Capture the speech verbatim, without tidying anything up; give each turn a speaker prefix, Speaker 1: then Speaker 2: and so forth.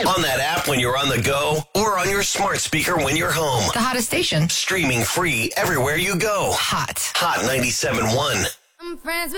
Speaker 1: On that app when you're on the go, or on your smart speaker when you're home.
Speaker 2: The hottest station.
Speaker 1: Streaming free everywhere you go.
Speaker 2: Hot.
Speaker 1: Hot ninety-seven point one.
Speaker 3: I'm friends with